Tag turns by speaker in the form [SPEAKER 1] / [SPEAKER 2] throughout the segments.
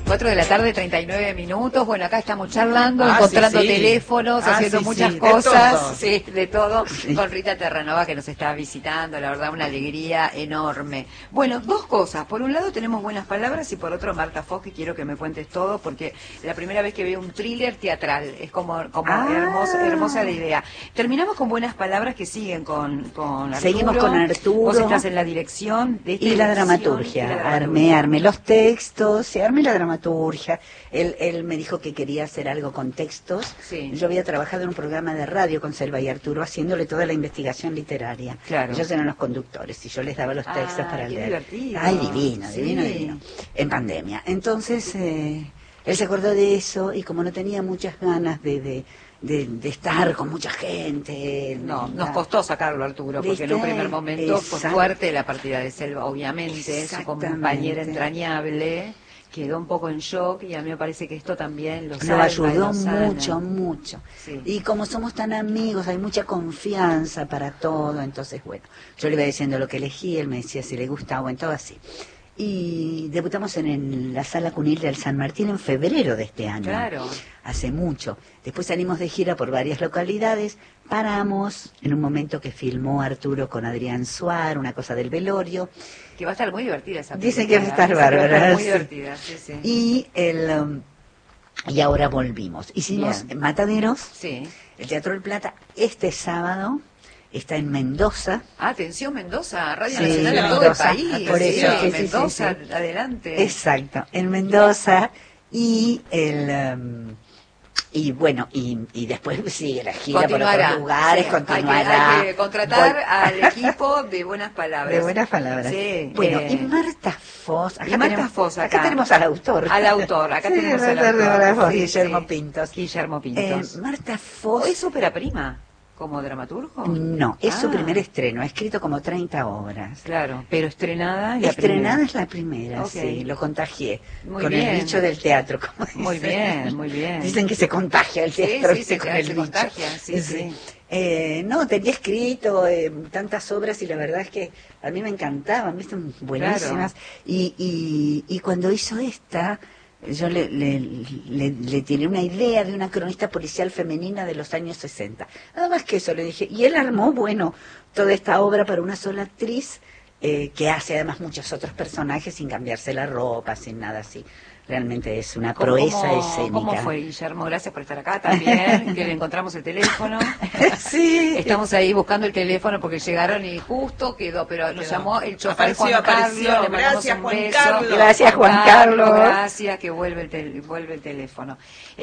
[SPEAKER 1] 4 de la tarde, 39 minutos. Bueno, acá estamos charlando, encontrando teléfonos, haciendo muchas cosas. De todo. Con Rita Terranova, que nos está visitando. La verdad, una alegría enorme. Bueno, dos cosas. Por un lado tenemos buenas palabras y por otro Marta Foz, que quiero que me cuentes todo, porque la primera vez que veo un thriller teatral. Es como hermosa la idea. Terminamos con buenas palabras que siguen con Arturo.
[SPEAKER 2] Seguimos con Arturo.
[SPEAKER 1] Vos estás en la dirección de esta
[SPEAKER 2] y la dramaturgia. Armé los textos, armé la dramaturgia. Él me dijo que quería hacer algo con textos.
[SPEAKER 1] Sí.
[SPEAKER 2] Yo había trabajado en un programa de radio con Selva y Arturo, haciéndole toda la investigación literaria.
[SPEAKER 1] Claro.
[SPEAKER 2] Ellos eran los conductores y yo les daba los textos para leer.
[SPEAKER 1] Divertido.
[SPEAKER 2] Ay, divino. En pandemia. Entonces, él se acordó de eso y como no tenía muchas ganas de estar con mucha gente.
[SPEAKER 1] No, nos costó sacarlo, Arturo, porque en un primer momento fue fuerte la partida de Selva, obviamente, su compañera entrañable, quedó un poco en shock y a mí me parece que esto también
[SPEAKER 2] lo ayudó mucho.
[SPEAKER 1] Sí.
[SPEAKER 2] Y como somos tan amigos, hay mucha confianza para todo, entonces bueno, yo le iba diciendo lo que elegí, él me decía si le gustaba, en todo así. Y debutamos en la Sala Cunil del San Martín en febrero de este año.
[SPEAKER 1] Claro.
[SPEAKER 2] Hace mucho. Después salimos de gira por varias localidades, paramos en un momento que filmó Arturo con Adrián Suar, una cosa del velorio.
[SPEAKER 1] Que va a estar muy divertida esa película.
[SPEAKER 2] Dicen que va a estar bárbara.
[SPEAKER 1] Muy divertida, sí.
[SPEAKER 2] Y ahora volvimos. Hicimos Mataderos,
[SPEAKER 1] el
[SPEAKER 2] Teatro del Plata, este sábado. Está en Mendoza.
[SPEAKER 1] Atención, Mendoza, Radio Nacional a todo
[SPEAKER 2] Mendoza,
[SPEAKER 1] el país.
[SPEAKER 2] Por eso,
[SPEAKER 1] Mendoza, adelante.
[SPEAKER 2] Exacto, en Mendoza y y después sigue la gira por otros lugares, continuará.
[SPEAKER 1] Hay que contratar al equipo de Buenas Palabras.
[SPEAKER 2] De Buenas Palabras.
[SPEAKER 1] Sí.
[SPEAKER 2] Bueno, y Marta Foz.
[SPEAKER 1] Acá
[SPEAKER 2] tenemos al autor.
[SPEAKER 1] Acá tenemos al autor.
[SPEAKER 2] Guillermo Pintos.
[SPEAKER 1] Guillermo Pintos.
[SPEAKER 2] Marta Foz.
[SPEAKER 1] ¿Es ópera prima? ¿Como dramaturgo?
[SPEAKER 2] No, es su primer estreno, ha escrito como 30 obras.
[SPEAKER 1] Claro, pero estrenada
[SPEAKER 2] es la primera,
[SPEAKER 1] okay.
[SPEAKER 2] Sí, lo contagié.
[SPEAKER 1] Muy
[SPEAKER 2] con
[SPEAKER 1] bien.
[SPEAKER 2] El bicho del teatro, como dicen.
[SPEAKER 1] Muy bien.
[SPEAKER 2] Dicen que se contagia el teatro,
[SPEAKER 1] se contagia, sí.
[SPEAKER 2] No, tenía escrito tantas obras y la verdad es que a mí me encantaban, son buenísimas. Claro. Y cuando hizo esta... Yo le tiré una idea de una cronista policial femenina de los años 60. Nada más que eso le dije. Y él armó, toda esta obra para una sola actriz, que hace además muchos otros personajes sin cambiarse la ropa, sin nada así. Realmente es una proeza escénica.
[SPEAKER 1] ¿Cómo fue, Guillermo? Gracias por estar acá también, que le encontramos el teléfono.
[SPEAKER 2] Sí.
[SPEAKER 1] Estamos ahí buscando el teléfono porque llegaron y justo quedó, pero nos llamó el chofer
[SPEAKER 3] Juan Carlos.
[SPEAKER 1] Gracias, Juan Carlos.
[SPEAKER 2] Gracias, Juan Carlos.
[SPEAKER 1] Gracias, que vuelve el teléfono.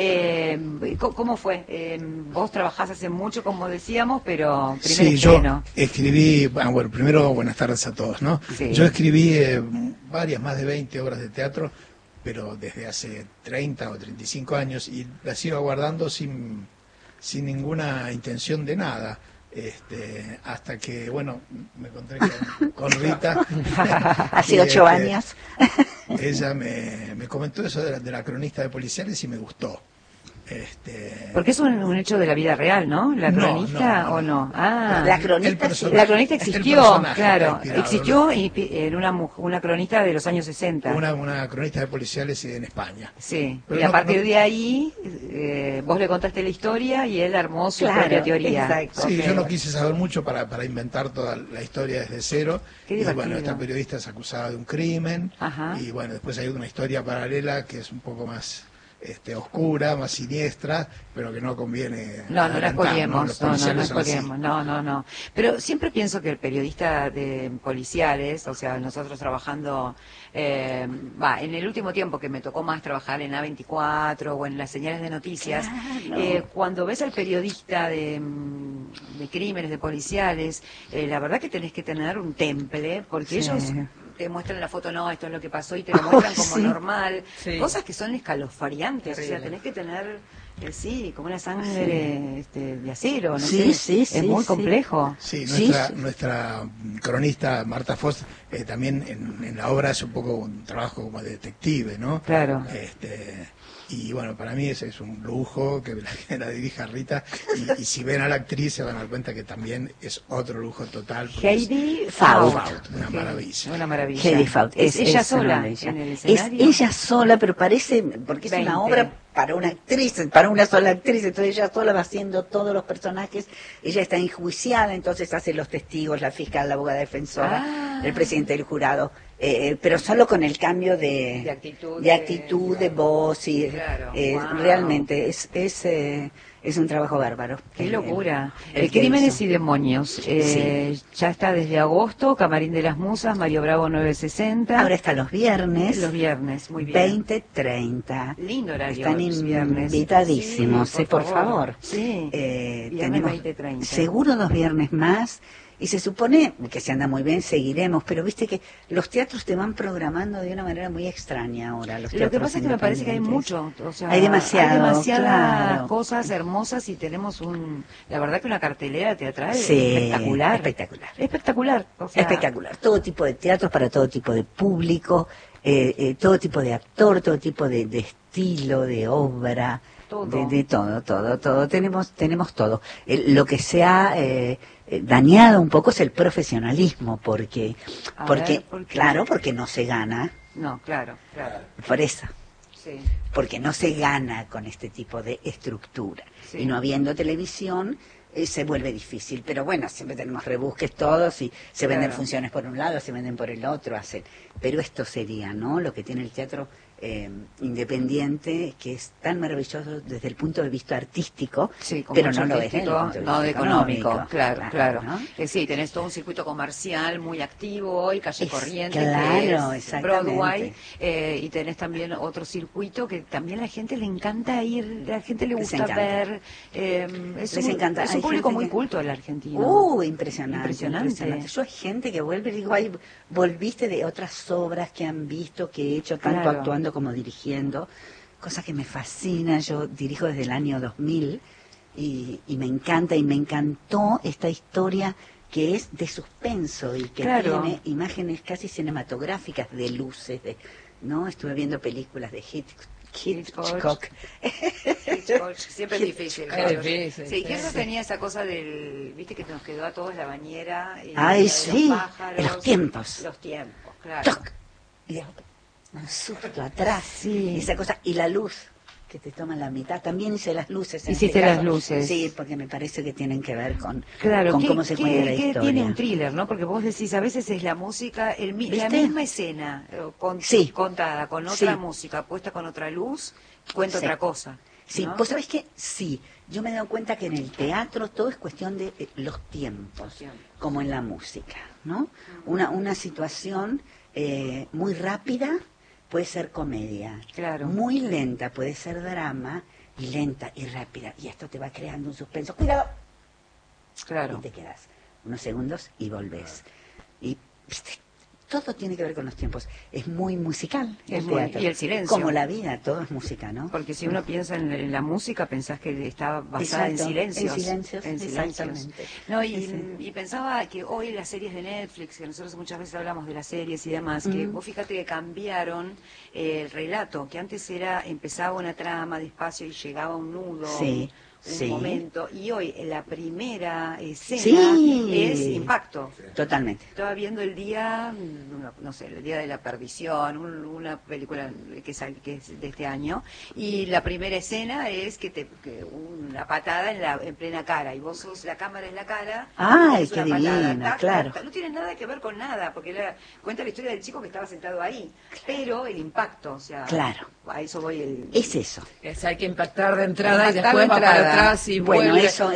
[SPEAKER 1] ¿Cómo fue? Vos trabajás hace mucho, como decíamos, pero primer estreno.
[SPEAKER 4] Yo escribí, primero buenas tardes a todos, ¿no?
[SPEAKER 1] Sí.
[SPEAKER 4] Yo escribí más de 20 obras de teatro, pero desde hace 30 o 35 años, y las iba guardando sin ninguna intención de nada, hasta que, me encontré con Rita.
[SPEAKER 2] Hace 8 años.
[SPEAKER 4] Ella me comentó eso de la cronista de policiales y me gustó.
[SPEAKER 1] Porque es un hecho de la vida real, ¿no? ¿La cronista o no?
[SPEAKER 2] La
[SPEAKER 1] cronista existió, claro. Existió en una cronista de los años 60.
[SPEAKER 4] Una cronista de policiales en España.
[SPEAKER 1] Sí, pero y a partir de ahí, vos le contaste la historia y él armó su propia teoría.
[SPEAKER 2] Exacto.
[SPEAKER 4] Sí, yo no quise saber mucho para inventar toda la historia desde cero.
[SPEAKER 1] Qué divertido.
[SPEAKER 4] Y esta periodista es acusada de un crimen.
[SPEAKER 1] Ajá.
[SPEAKER 4] Y después hay una historia paralela que es un poco más... oscura, más siniestra, pero que no conviene.
[SPEAKER 1] No la spoilemos,
[SPEAKER 4] no.
[SPEAKER 1] No. Pero siempre pienso que el periodista de policiales, o sea, nosotros trabajando, en el último tiempo que me tocó más trabajar en A24 o en las señales de noticias, cuando ves al periodista de crímenes, de policiales, la verdad que tenés que tener un temple, porque ellos... te muestran la foto, esto es lo que pasó, y te lo muestran como normal, cosas que son escalofriantes, o sea, tenés que tener, como una sangre de acero, es muy complejo.
[SPEAKER 4] Sí, nuestra cronista Marta Foz también en la obra hace un poco un trabajo como detective, ¿no?
[SPEAKER 1] Claro.
[SPEAKER 4] Y bueno, para mí ese es un lujo que la dirija Rita, y si ven a la actriz se van a dar cuenta que también es otro lujo total.
[SPEAKER 2] Heidi Faut.
[SPEAKER 4] Una maravilla.
[SPEAKER 1] Una maravilla.
[SPEAKER 2] Heidi Faut.
[SPEAKER 1] ¿Es ella sola en el escenario?
[SPEAKER 2] Es ella sola, pero parece, porque es una obra para una actriz, para una sola actriz, entonces ella sola va haciendo todos los personajes. Ella está enjuiciada, entonces hace los testigos, la fiscal, la abogada defensora, el presidente del jurado, pero solo con el cambio de actitud, de voz, y
[SPEAKER 1] claro,
[SPEAKER 2] realmente es un trabajo bárbaro.
[SPEAKER 1] ¡Qué locura! Crímenes y Demonios.
[SPEAKER 2] Sí.
[SPEAKER 1] Ya está desde agosto, Camarín de las Musas, Mario Bravo 960.
[SPEAKER 2] Ahora está los viernes.
[SPEAKER 1] Los viernes, muy bien.
[SPEAKER 2] 20:30.
[SPEAKER 1] Lindo horario.
[SPEAKER 2] Están invitadísimos,
[SPEAKER 1] sí,
[SPEAKER 2] por favor.
[SPEAKER 1] Sí.
[SPEAKER 2] Tenemos
[SPEAKER 1] 20:30.
[SPEAKER 2] seguro 2 viernes más. Y se supone que se anda muy bien, seguiremos, pero viste que los teatros te van programando de una manera muy extraña ahora. Lo que pasa es que me parece que hay mucho,
[SPEAKER 1] o sea,
[SPEAKER 2] hay demasiadas
[SPEAKER 1] cosas hermosas, y tenemos la verdad que una cartelera teatral
[SPEAKER 2] espectacular.
[SPEAKER 1] Espectacular. O sea,
[SPEAKER 2] espectacular. Todo tipo de teatros para todo tipo de público, todo tipo de actor, todo tipo de estilo, de obra. De todo. Tenemos todo. Lo que se ha dañado un poco es el profesionalismo, porque no se gana.
[SPEAKER 1] No, claro.
[SPEAKER 2] Por eso.
[SPEAKER 1] Sí.
[SPEAKER 2] Porque no se gana con este tipo de estructura.
[SPEAKER 1] Sí.
[SPEAKER 2] Y no habiendo televisión, se vuelve difícil. Pero bueno, siempre tenemos rebusques todos, y se venden funciones por un lado, se venden por el otro, Pero esto sería, ¿no?, lo que tiene el teatro independiente, que es tan maravilloso desde el punto de vista artístico, pero no lo es desde el punto de vista
[SPEAKER 1] no económico. Claro.
[SPEAKER 2] ¿no?
[SPEAKER 1] Sí, tenés todo un circuito comercial muy activo hoy, Calle Corriente,
[SPEAKER 2] claro,
[SPEAKER 1] que es Broadway, y tenés también otro circuito que también a la gente le encanta ir, a la gente le gusta ver. Es un público muy culto el argentino.
[SPEAKER 2] Impresionante. Yo hay gente que vuelve y digo, ay, volviste de otras obras que han visto, que he hecho tanto actuando como dirigiendo, cosa que me fascina. Yo dirijo desde el año 2000 y me encanta, y me encantó esta historia que es de suspenso y que tiene imágenes casi cinematográficas de luces, ¿no? Estuve viendo películas de Hitchcock.
[SPEAKER 1] Siempre es difícil. Sí, Hitchcock tenía esa cosa viste que nos quedó a todos la bañera.
[SPEAKER 2] Los tiempos,
[SPEAKER 1] claro.
[SPEAKER 2] Y un susto atrás, esa cosa, y la luz que te toma la mitad. También hice las luces.
[SPEAKER 1] Hiciste las luces.
[SPEAKER 2] Sí, porque me parece que tienen que ver con
[SPEAKER 1] cómo
[SPEAKER 2] se cuenta la historia.
[SPEAKER 1] Tiene un thriller, ¿no? Porque vos decís, a veces es la música, la misma escena, contada con otra música, puesta con otra luz, cuenta otra cosa.
[SPEAKER 2] Sí,
[SPEAKER 1] ¿no?
[SPEAKER 2] vos sabés que yo me he dado cuenta que en el teatro todo es cuestión de los tiempos, como en la música, ¿no? Una situación muy rápida puede ser comedia, muy lenta puede ser drama, y lenta y rápida, y esto te va creando un suspenso. ¡Cuidado! Y te quedas unos segundos y volvés. Y todo tiene que ver con los tiempos. Es muy musical el teatro.
[SPEAKER 1] Y el silencio.
[SPEAKER 2] Como la vida, todo es música, ¿no?
[SPEAKER 1] Porque si uno piensa en la música, pensás que está basada en silencios.
[SPEAKER 2] En silencios.
[SPEAKER 1] No, y pensaba que hoy las series de Netflix, que nosotros muchas veces hablamos de las series y demás, que vos fíjate que cambiaron el relato, que antes empezaba una trama despacio y llegaba un nudo. Un momento, y hoy la primera escena es impacto.
[SPEAKER 2] Totalmente.
[SPEAKER 1] Estaba viendo el día, no sé, el día de la perdición, una película que es de este año, y la primera escena es que una patada en plena cara, y vos la cámara en la cara.
[SPEAKER 2] ¡Ay, qué divina! Claro.
[SPEAKER 1] No tiene nada que ver con nada, porque cuenta la historia del chico que estaba sentado ahí, pero el impacto, o sea, a eso voy.
[SPEAKER 2] Es eso.
[SPEAKER 3] Hay que impactar de entrada y después va para atrás y
[SPEAKER 2] bueno,
[SPEAKER 3] vuelve.
[SPEAKER 2] eso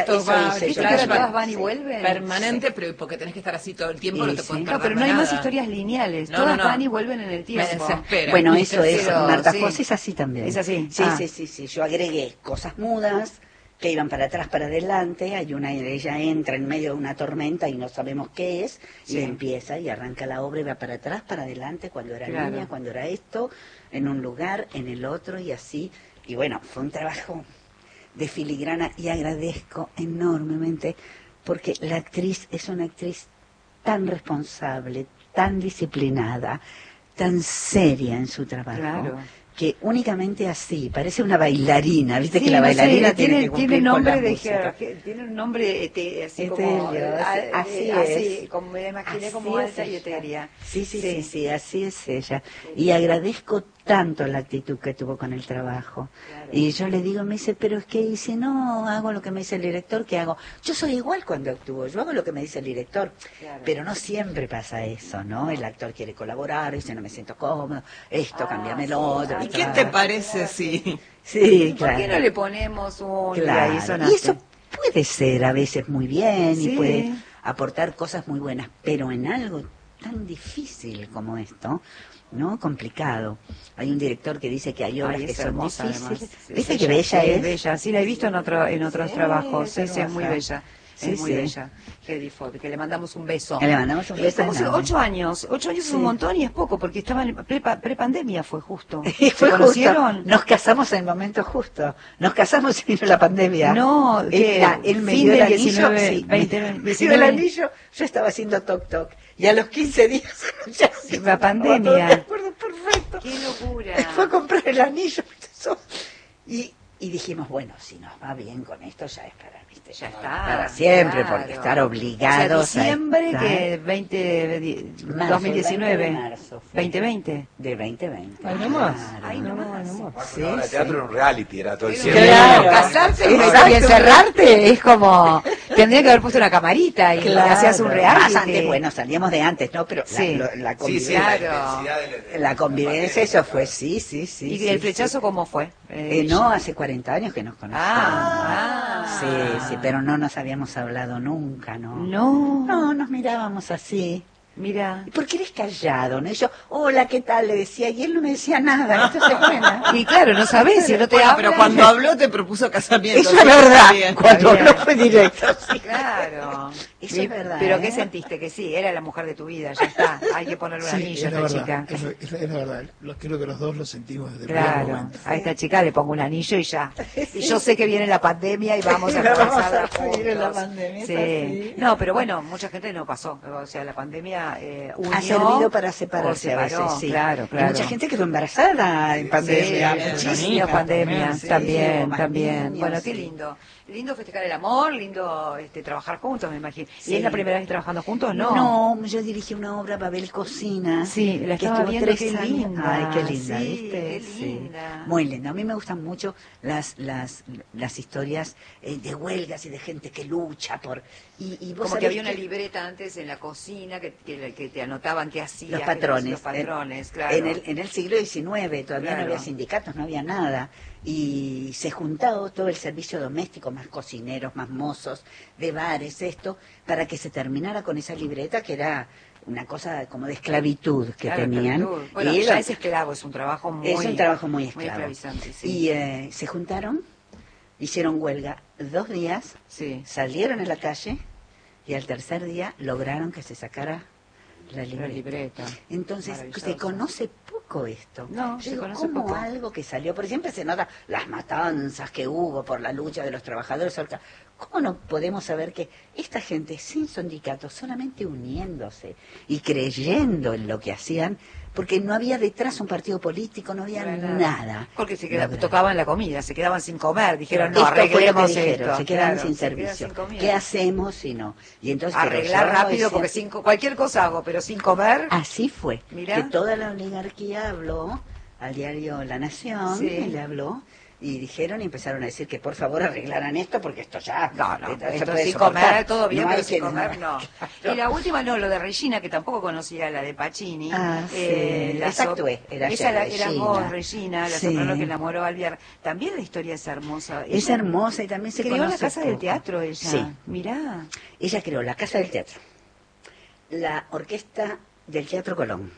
[SPEAKER 1] todas van y vuelven.
[SPEAKER 3] Permanente, pero porque tenés que estar así todo el tiempo, no te puedes perder.
[SPEAKER 1] Pero no hay más historias lineales, todas van y vuelven en el tiempo.
[SPEAKER 3] Me desespera.
[SPEAKER 2] Bueno, eso es, Marta Foss es así también.
[SPEAKER 1] Es así.
[SPEAKER 2] Sí. Yo agregué cosas mudas que iban para atrás, para adelante. Ella entra en medio de una tormenta y no sabemos qué es, y empieza y arranca la obra y va para atrás, para adelante, cuando era niña, cuando era esto, en un lugar, en el otro, y así. Y bueno, fue un trabajo de filigrana, y agradezco enormemente, porque la actriz es una actriz tan responsable, tan disciplinada, tan seria en su trabajo, que únicamente así, parece una bailarina, viste
[SPEAKER 1] Sí,
[SPEAKER 2] que la
[SPEAKER 1] no sé,
[SPEAKER 2] bailarina tiene que cumplir
[SPEAKER 1] tiene
[SPEAKER 2] con
[SPEAKER 1] nombre
[SPEAKER 2] la
[SPEAKER 1] de
[SPEAKER 2] música.
[SPEAKER 1] tiene un nombre así como
[SPEAKER 2] Etelio, así
[SPEAKER 1] así,
[SPEAKER 2] es.
[SPEAKER 1] como me la imaginé
[SPEAKER 2] Así
[SPEAKER 1] como
[SPEAKER 2] es
[SPEAKER 1] alta y
[SPEAKER 2] ella.
[SPEAKER 1] etérea.
[SPEAKER 2] Sí, así es ella. Y agradezco tanto la actitud que tuvo con el trabajo.
[SPEAKER 1] Claro.
[SPEAKER 2] Y yo le digo, me dice, pero es que y si no hago lo que me dice el director, ¿qué hago? Yo soy igual cuando actúo, yo hago lo que me dice el director,
[SPEAKER 1] Claro.
[SPEAKER 2] pero no siempre pasa eso, ¿no? El actor quiere colaborar, dice, no me siento cómodo, esto, cámbiame lo otro.
[SPEAKER 3] ¿Y qué te parece si...?
[SPEAKER 2] Sí,
[SPEAKER 1] ¿Por
[SPEAKER 2] claro.
[SPEAKER 1] qué no le ponemos un
[SPEAKER 2] Claro.
[SPEAKER 1] y eso
[SPEAKER 2] Y
[SPEAKER 1] nace?
[SPEAKER 2] eso puede ser a veces muy bien
[SPEAKER 1] Sí.
[SPEAKER 2] y puede aportar cosas muy buenas, pero en algo tan difícil como esto, ¿no? Complicado. Hay un director que dice que hay obras
[SPEAKER 1] Ay,
[SPEAKER 2] que
[SPEAKER 1] es
[SPEAKER 2] son
[SPEAKER 1] hermosa,
[SPEAKER 2] difíciles.
[SPEAKER 1] además.
[SPEAKER 2] ¿Viste
[SPEAKER 1] Es
[SPEAKER 2] que bella
[SPEAKER 1] sí,
[SPEAKER 2] es?
[SPEAKER 1] bella. Sí, la he visto en otros trabajos. Sí,
[SPEAKER 2] es
[SPEAKER 1] sí, es muy
[SPEAKER 2] hermosa.
[SPEAKER 1] bella.
[SPEAKER 2] Sí,
[SPEAKER 1] Es muy
[SPEAKER 2] sí.
[SPEAKER 1] bella. Hedy Fodd, que le mandamos un beso.
[SPEAKER 2] Le mandamos un beso
[SPEAKER 1] Estamos
[SPEAKER 2] enorme.
[SPEAKER 1] 8 años. 8 años es un
[SPEAKER 2] Sí.
[SPEAKER 1] montón y es poco, porque estaba en pre-pandemia fue justo.
[SPEAKER 2] Y
[SPEAKER 1] ¿Se
[SPEAKER 2] fue
[SPEAKER 1] conocieron?
[SPEAKER 2] justo. Nos casamos en el momento justo. Nos casamos y vino la pandemia.
[SPEAKER 1] No, ¿qué?
[SPEAKER 2] Él me
[SPEAKER 1] Fin
[SPEAKER 2] dio el
[SPEAKER 1] del
[SPEAKER 2] anillo.
[SPEAKER 1] 19,
[SPEAKER 2] Sí,
[SPEAKER 1] 20,
[SPEAKER 2] me dio
[SPEAKER 1] 19.
[SPEAKER 2] el anillo. Yo estaba haciendo toc toc. Y a los 15 días ya se
[SPEAKER 1] La
[SPEAKER 2] estaba
[SPEAKER 1] pandemia.
[SPEAKER 2] todo, me acuerdo perfecto.
[SPEAKER 1] ¡Qué locura!
[SPEAKER 2] Fue a comprar el anillo. Y dijimos, bueno, si nos va bien con esto, ya es para, ¿viste?
[SPEAKER 1] Ya está.
[SPEAKER 2] Para siempre,
[SPEAKER 1] claro.
[SPEAKER 2] porque estar obligados
[SPEAKER 1] O sea, diciembre
[SPEAKER 2] a
[SPEAKER 1] que
[SPEAKER 2] Marzo,
[SPEAKER 1] 2019.
[SPEAKER 2] el 20 de marzo fue.
[SPEAKER 1] 2020.
[SPEAKER 2] De 2020.
[SPEAKER 3] Ay, no más.
[SPEAKER 1] Ay, no más.
[SPEAKER 2] Sí,
[SPEAKER 5] Ahora el
[SPEAKER 2] sí.
[SPEAKER 5] teatro era un reality, era todo el
[SPEAKER 1] Claro,
[SPEAKER 5] tiempo.
[SPEAKER 2] Claro.
[SPEAKER 1] casarse
[SPEAKER 2] Exacto.
[SPEAKER 1] y encerrarte es como... Tendría que haber puesto una camarita y
[SPEAKER 2] Claro.
[SPEAKER 1] hacías un reality.
[SPEAKER 2] Más antes, bueno, salíamos de antes, ¿no? Pero
[SPEAKER 1] Sí.
[SPEAKER 2] la
[SPEAKER 5] Sí, sí,
[SPEAKER 2] convivencia,
[SPEAKER 5] la
[SPEAKER 1] Claro.
[SPEAKER 5] intensidad de
[SPEAKER 2] la convivencia, eso fue, sí.
[SPEAKER 1] ¿Y el flechazo cómo fue?
[SPEAKER 2] No, hace 40 años que nos conocemos.
[SPEAKER 1] Ah.
[SPEAKER 2] Sí, pero no nos habíamos hablado nunca, ¿no?
[SPEAKER 1] No.
[SPEAKER 2] No, nos mirábamos así.
[SPEAKER 1] Mira.
[SPEAKER 2] ¿Y por qué eres callado? ¿No? Y yo, hola, ¿qué tal? Le decía, y él no me decía nada. Entonces, bueno.
[SPEAKER 1] Y claro, no sabés si no te
[SPEAKER 3] Bueno,
[SPEAKER 1] habla.
[SPEAKER 3] pero cuando habló te propuso casamiento.
[SPEAKER 2] Eso
[SPEAKER 3] ¿sí?
[SPEAKER 2] es verdad.
[SPEAKER 3] Está bien.
[SPEAKER 2] Cuando
[SPEAKER 1] Está
[SPEAKER 2] no
[SPEAKER 1] bien.
[SPEAKER 2] fue directo. Sí.
[SPEAKER 1] Claro.
[SPEAKER 2] Eso es verdad,
[SPEAKER 1] Pero
[SPEAKER 2] ¿eh?
[SPEAKER 1] ¿qué sentiste? Que sí, era la mujer de tu vida, ya está. Hay que ponerle un
[SPEAKER 4] Sí,
[SPEAKER 1] anillo a
[SPEAKER 4] es la
[SPEAKER 1] esta
[SPEAKER 4] verdad,
[SPEAKER 1] chica.
[SPEAKER 4] es la verdad. Creo que los dos lo sentimos desde el primer
[SPEAKER 1] Claro,
[SPEAKER 4] momento.
[SPEAKER 1] a esta chica le pongo un anillo y ya. Y yo sé que viene la pandemia y vamos a
[SPEAKER 2] Y vamos
[SPEAKER 1] comenzar
[SPEAKER 2] a seguir en la
[SPEAKER 1] juntos.
[SPEAKER 2] pandemia, es
[SPEAKER 1] Sí.
[SPEAKER 2] así.
[SPEAKER 1] No, pero bueno, mucha gente no pasó. O sea, la pandemia unió.
[SPEAKER 2] Ha servido para
[SPEAKER 1] o
[SPEAKER 2] separarse a
[SPEAKER 1] separó,
[SPEAKER 2] veces, sí.
[SPEAKER 1] Claro,
[SPEAKER 2] Y
[SPEAKER 1] claro.
[SPEAKER 2] mucha gente quedó embarazada en pandemia.
[SPEAKER 1] Sí, muchísimas
[SPEAKER 2] niñas
[SPEAKER 1] pandemias,
[SPEAKER 2] sí,
[SPEAKER 1] también,
[SPEAKER 2] más
[SPEAKER 1] también.
[SPEAKER 2] niños,
[SPEAKER 1] Bueno, qué
[SPEAKER 2] sí.
[SPEAKER 1] lindo. Lindo festejar el amor, lindo trabajar juntos, me imagino.
[SPEAKER 2] Sí.
[SPEAKER 1] ¿Y es la primera vez trabajando juntos? No.
[SPEAKER 2] No, yo dirigí una obra, Babel Cocina.
[SPEAKER 1] Sí, la
[SPEAKER 2] que
[SPEAKER 1] estaba
[SPEAKER 2] estuvo
[SPEAKER 1] viendo,
[SPEAKER 2] 3
[SPEAKER 1] qué
[SPEAKER 2] años.
[SPEAKER 1] linda.
[SPEAKER 2] Ay, qué linda,
[SPEAKER 1] Sí,
[SPEAKER 2] ¿viste?
[SPEAKER 1] qué
[SPEAKER 2] Sí.
[SPEAKER 1] linda.
[SPEAKER 2] Muy linda. A mí me gustan mucho las historias de huelgas y de gente que lucha por... Y vos
[SPEAKER 1] Como que
[SPEAKER 2] sabés
[SPEAKER 1] había una libreta antes en la cocina que te anotaban qué hacías.
[SPEAKER 2] los
[SPEAKER 1] qué
[SPEAKER 2] patrones.
[SPEAKER 1] Los patrones, claro.
[SPEAKER 2] En el siglo XIX todavía
[SPEAKER 1] Claro.
[SPEAKER 2] no había sindicatos, no había nada. Y se juntaba todo el servicio doméstico, más cocineros, más mozos, de bares, esto, para que se terminara con esa libreta que era una cosa como de esclavitud que
[SPEAKER 1] Claro,
[SPEAKER 2] tenían.
[SPEAKER 1] esclavitud. Bueno,
[SPEAKER 2] Y
[SPEAKER 1] ya
[SPEAKER 2] era-
[SPEAKER 1] es esclavo, es un trabajo muy...
[SPEAKER 2] es un trabajo muy esclavo.
[SPEAKER 1] esclavizante, sí.
[SPEAKER 2] Y se juntaron, hicieron huelga 2 días,
[SPEAKER 1] Sí.
[SPEAKER 2] salieron a la calle y al tercer día lograron que se sacara la
[SPEAKER 1] La
[SPEAKER 2] libreta.
[SPEAKER 1] libreta.
[SPEAKER 2] Entonces,
[SPEAKER 1] Maravilloso.
[SPEAKER 2] se conoce poco esto.
[SPEAKER 1] No,
[SPEAKER 2] Yo
[SPEAKER 1] se
[SPEAKER 2] digo,
[SPEAKER 1] conoce
[SPEAKER 2] ¿cómo
[SPEAKER 1] poco.
[SPEAKER 2] algo que salió? Por siempre se nota las matanzas que hubo por la lucha de los trabajadores. ¿Cómo no podemos saber que esta gente sin sindicatos, solamente uniéndose y creyendo en lo que hacían, porque no había detrás un partido político, no había nada.
[SPEAKER 1] Porque
[SPEAKER 2] Lograron.
[SPEAKER 1] tocaban la comida, se quedaban sin comer. Dijeron, no,
[SPEAKER 2] Esto fue lo que
[SPEAKER 1] arreglemos
[SPEAKER 2] dijeron,
[SPEAKER 1] esto.
[SPEAKER 2] se quedan
[SPEAKER 1] Claro,
[SPEAKER 2] sin
[SPEAKER 1] se quedan
[SPEAKER 2] servicio.
[SPEAKER 1] sin comida.
[SPEAKER 2] ¿Qué hacemos si no? Y entonces, pero
[SPEAKER 1] Arreglar
[SPEAKER 2] yo
[SPEAKER 1] rápido
[SPEAKER 2] decía-
[SPEAKER 1] porque cualquier cosa hago, pero sin comer.
[SPEAKER 2] Así fue.
[SPEAKER 1] Mirá.
[SPEAKER 2] Que toda la oligarquía habló al diario La Nación,
[SPEAKER 1] Sí.
[SPEAKER 2] y le habló, y dijeron y empezaron a decir que por favor arreglaran esto porque esto ya...
[SPEAKER 1] No, no,
[SPEAKER 2] se
[SPEAKER 1] esto
[SPEAKER 2] puede
[SPEAKER 1] sin
[SPEAKER 2] soportar.
[SPEAKER 1] comer, todo bien,
[SPEAKER 2] No
[SPEAKER 1] pero
[SPEAKER 2] hay
[SPEAKER 1] sin
[SPEAKER 2] que-
[SPEAKER 1] comer no. Y la última no, lo de Regina, que tampoco conocía la de Pacini.
[SPEAKER 2] Ah, sí.
[SPEAKER 1] la
[SPEAKER 2] Esa
[SPEAKER 1] so-
[SPEAKER 2] actué, era
[SPEAKER 1] Esa
[SPEAKER 2] yo,
[SPEAKER 1] era
[SPEAKER 2] Regina.
[SPEAKER 1] vos, Regina, la
[SPEAKER 2] Sí.
[SPEAKER 1] soprano que enamoró a Alviar. También la historia es hermosa.
[SPEAKER 2] Es
[SPEAKER 1] Ella
[SPEAKER 2] hermosa y también se
[SPEAKER 1] creó
[SPEAKER 2] conoce
[SPEAKER 1] la Casa del
[SPEAKER 2] poco.
[SPEAKER 1] Teatro, ella.
[SPEAKER 2] Sí.
[SPEAKER 1] Mirá.
[SPEAKER 2] Ella creó la Casa del Teatro, la Orquesta del Teatro Colón,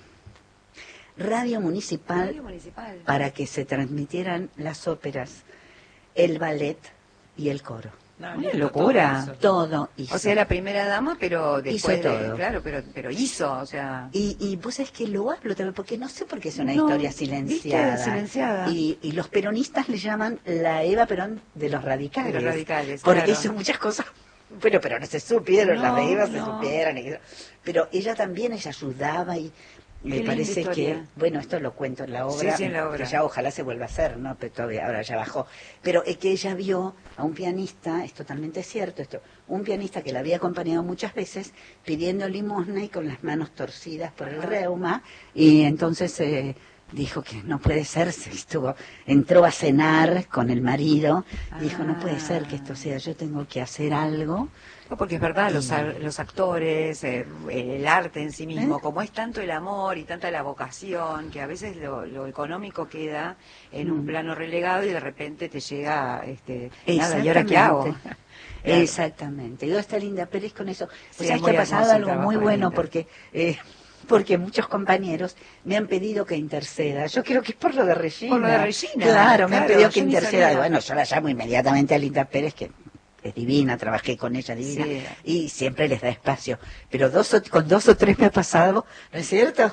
[SPEAKER 2] Radio Municipal,
[SPEAKER 1] Radio Municipal.
[SPEAKER 2] para que se transmitieran las óperas, el ballet y el coro.
[SPEAKER 3] No,
[SPEAKER 1] Una
[SPEAKER 3] listo,
[SPEAKER 1] locura.
[SPEAKER 3] todo eso.
[SPEAKER 2] Todo hizo.
[SPEAKER 1] O sea, la primera dama, pero después
[SPEAKER 2] Hizo
[SPEAKER 1] de-
[SPEAKER 2] todo.
[SPEAKER 1] claro, pero hizo, o sea...
[SPEAKER 2] Y vos sabés que lo hablo también, porque no sé por qué es una
[SPEAKER 1] No,
[SPEAKER 2] historia
[SPEAKER 1] ¿viste?
[SPEAKER 2] silenciada.
[SPEAKER 1] Silenciada.
[SPEAKER 2] Y los peronistas le llaman la Eva Perón de los radicales.
[SPEAKER 1] De los radicales,
[SPEAKER 2] Porque
[SPEAKER 1] claro.
[SPEAKER 2] hizo muchas cosas, pero no se supieron,
[SPEAKER 1] No,
[SPEAKER 2] las de Eva se
[SPEAKER 1] no.
[SPEAKER 2] supieron. Pero ella también, ella ayudaba y Me parece que, bueno, esto lo cuento en la obra,
[SPEAKER 1] sí, en la obra,
[SPEAKER 2] que ya ojalá se vuelva a hacer, ¿no? Pero todavía ahora ya bajó. Pero es que ella vio a un pianista, es totalmente cierto esto, un pianista que la había acompañado muchas veces pidiendo limosna y con las manos torcidas por el reuma, y entonces dijo que no puede ser, entró a cenar con el marido, y dijo, no puede ser que esto sea, yo tengo que hacer algo.
[SPEAKER 1] No, porque es verdad, los actores, el arte en sí mismo, como es tanto el amor y tanta la vocación, que a veces lo económico queda en un plano relegado y de repente te llega, nada, ¿y ahora qué hago? Claro.
[SPEAKER 2] Exactamente. Y está Linda Pérez con eso.
[SPEAKER 1] Sí,
[SPEAKER 2] ¿Sabes que ha pasado algo muy bueno? Porque muchos compañeros me han pedido que interceda. Yo creo que es por lo de Regina.
[SPEAKER 1] Por lo de Regina.
[SPEAKER 2] Claro, me han pedido que interceda. Y bueno, yo la llamo inmediatamente a Linda Pérez, que es divina, trabajé con ella divina, sí, y siempre les da espacio. Pero con 2 o 3 me ha pasado, ¿no es cierto?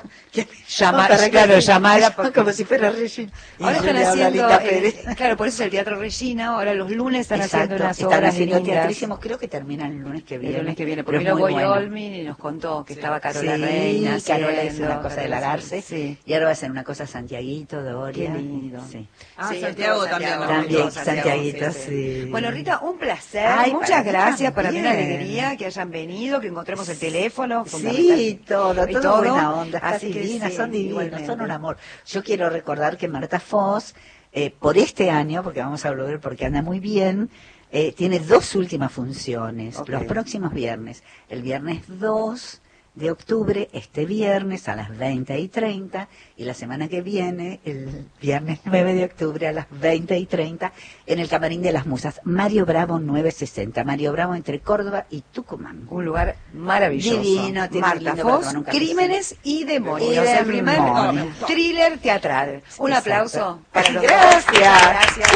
[SPEAKER 1] Llamar
[SPEAKER 2] como si fuera Regina.
[SPEAKER 1] Ahora están haciendo, claro, por eso es el Teatro Regina, ahora los lunes están haciendo unas obras lindas.
[SPEAKER 2] Teatrísimos, creo que terminan el lunes que viene.
[SPEAKER 1] El lunes que viene, porque vino Goy Olmin y nos contó que estaba Carola Reina.
[SPEAKER 2] Carola hizo una cosa de Lagarce, y ahora va a hacer una cosa Santiaguito, Doria.
[SPEAKER 1] Qué lindo.
[SPEAKER 2] Sí.
[SPEAKER 3] Santiago también.
[SPEAKER 2] También, Santiaguito, sí.
[SPEAKER 1] Bueno, Rita, un placer.
[SPEAKER 2] Ay,
[SPEAKER 1] muchas gracias, para mí una alegría que hayan venido, que encontremos el teléfono.
[SPEAKER 2] Sí, todo buena onda,
[SPEAKER 1] así
[SPEAKER 2] divinas,
[SPEAKER 1] sí,
[SPEAKER 2] son divinas, son un amor. Yo quiero recordar que Marta Foz, por este año, porque vamos a volver porque anda muy bien, tiene 2 últimas funciones, los próximos viernes. El viernes 2 de octubre, este viernes a las 20:30, y la semana que viene, el viernes 9 de octubre a las 20:30, en el Camarín de las Musas, Mario Bravo 960, Mario Bravo entre Córdoba y Tucumán.
[SPEAKER 1] Un lugar maravilloso.
[SPEAKER 2] Divino,
[SPEAKER 1] Marta Foz, Crímenes y Demonios, el primer thriller teatral. Un aplauso para los
[SPEAKER 2] Gracias.
[SPEAKER 1] Gracias.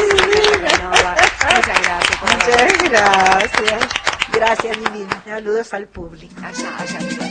[SPEAKER 1] Muchas gracias.
[SPEAKER 2] Muchas gracias. Gracias, divino. Saludos al público.
[SPEAKER 1] Allá.